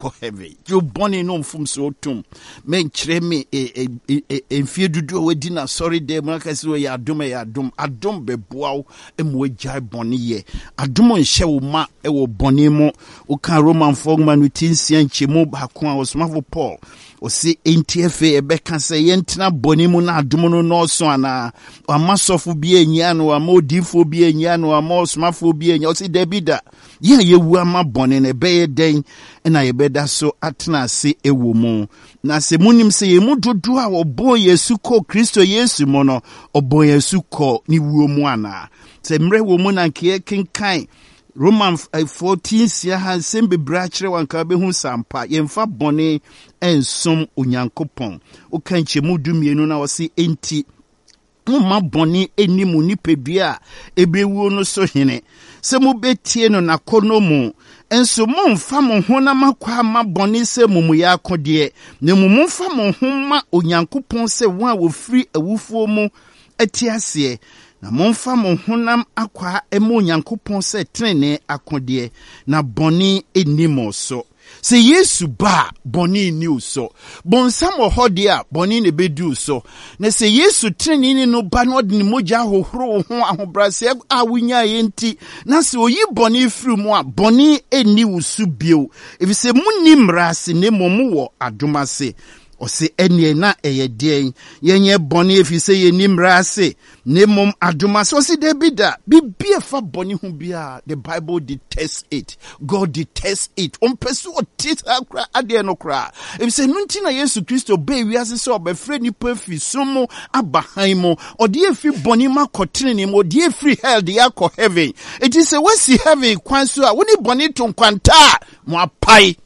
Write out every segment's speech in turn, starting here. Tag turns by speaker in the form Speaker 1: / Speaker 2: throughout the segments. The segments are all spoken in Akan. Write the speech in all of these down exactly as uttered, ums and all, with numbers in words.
Speaker 1: akọ heaven. You born in no from so tum. Men chere me e e e fie dudu we di na sorry de mo ka se we ya adom ya adom adom beboa e mo jai boni ye adom nhye wo ma e wo boni mo o kan Roman four man tinsia nchemu ba ko a osomafo Paul o se ntfa e be kan se ye ntena boni mu na adom no no so ana amasofo bi enya no amodifo bi enya no amosomafo bi enya o se debida ye ye wu ama boni ne be ye den na ye beda so atena se ewo mu na se munim se ye mu dodo a obo Yesu ko Kristo Yesu mo no obo Yesu ko ni wuo mu ana se mre wo mu na nke kenkan Roman fourteen sia han sembe brachre wanka be hu sampa yemfa bone ensom onyankopon o kanche mu dumienu na wose enti mma bone enimu nipedua ebewuo no so hene se mu betie no nakono mu enso mu mfa mo ho na makwa ma bone se mumu ya akode na mumu mfa mo ho ma onyankopon se won a wo firi awufuo mu atiase na momfa mo honam akwa emo nyankopon se trene akode na boni enimo so se Yesu ba boni ni uso bonsam ohode a boni ne bedu so na se Yesu trene ni no ba no de moja hohoro ho ahobrase a wunya yenti na se oyi boni firi mu a boni eni usu bio ebi se munimrase ne momu wo adomase o se enie na eye den yenye boni efi se yenimrase ne mom adoma so si debida bibia fa boni hu bia the Bible detests it. God detests it. On pesu otita kra ade no kra e se nunti na Yesu Kristo be wiase so obefre ni pafi somo abahan mo ode efi boni makotre ni mo ode efi hell de yakọ heaven. It is a wasi heaven kwan so a woni boni to nkwanta mo apai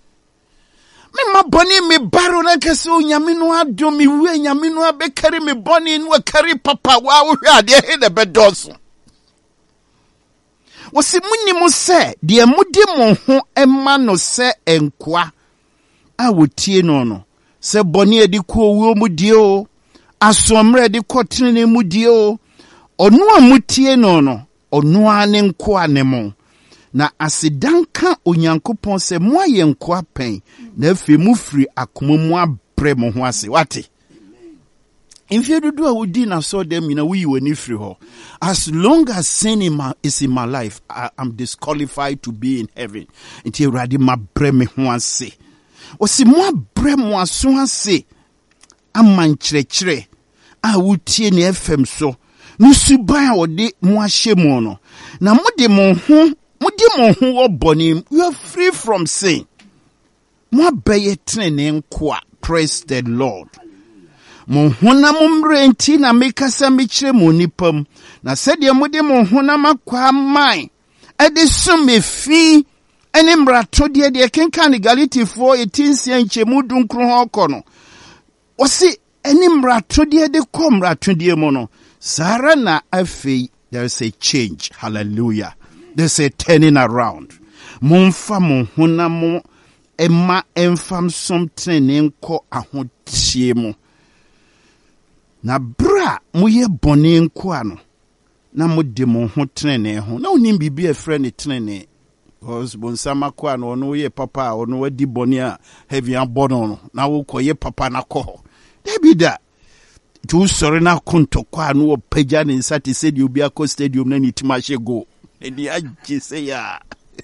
Speaker 1: me ma boni me baro na kese onyame no adom me wu anyame no abekari me boni no akari papa wa wo hwa de he de bedoso wo se munni mo se de mudi mo ho emma no se enkoa a wotie no no se boni edi ko wo mu die o asomre edi ko tene mu die o onu amutie no no onu ane nkoa ne mo na asidanka onyankopon se mo aye nkoa pen na afi mu firi akoma mu abre mo ho ase wate If do a would na saw them in a way when if as long as sin in my, is in my life, I am disqualified to be in heaven. Until ready my breme one say. Or see more brem one so say. A man chre I would tie ne F M so. No subaya or de moi shemono. Na mudi mon hum, mudi mon hum or bonim, you are free from sin. Moi baye training qua. Praise the Lord. Mon hona mumre nti na mekasa mechire monipam na sede mode mon hona makwa man ade sume fi ene mrato de de kenkan Galatia eighteen nchemu dunkro hokono osi ene mrato de de kom mrato de mo no sara na afi there is a change. Hallelujah. There's a turning around. Monfa mon hona mo emma enfam something enko ahotie mo na bra moye bone nko ano na mode mo ho trene ho na onim bibia frɛ ne trene because bonsama ko ano no ye papa ono wadi bone a heavy abono no na wo koye papa na ko debida tu sori na konto ko ano pagya ne nsate said you be akọ stadium na ni timashe go eni agise ya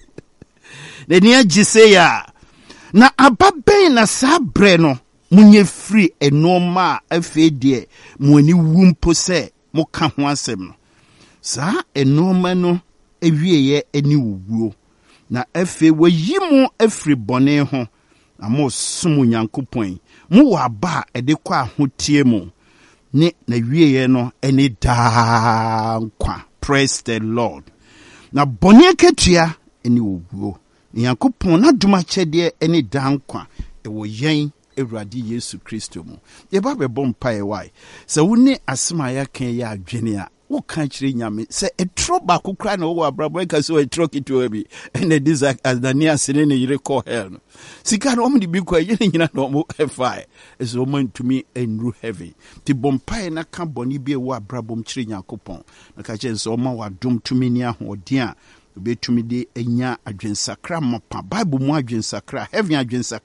Speaker 1: eni agise ya na ababen na sabre no munye free enoma afedie muani wumpo se muka ho asem no sa enoma no ewieye eni wuwo na afe wayimu afri bone ho na mo sumu nyankopon mu waba ede kwa ahotie mu ne na wieye no eni da nkwa. Praise the Lord. Na bone ketua eni wuwo nyankopon na duma chede eni da nkwa e wo yen Ewurade Yesu Kristo mu. Ye ba be bom pae wai. Se woni asema ya kan ya adwene a wo kan kire nyame se etro ba kokra na wo abrabo e ka se etro kitu bi ene disa Adania sene ne yire call hell no. Sika no omdi bi kwa yene nyina no mo efai. Eso o man to me enru heaven. Ti bom pae na ka boni bi e wo abrabo m kire Yakopon. Na ka che so o ma wa dom tumi ni ahoden a obetumi de enya adwensakra mapa Bible mu adwensakra heaven adwensakra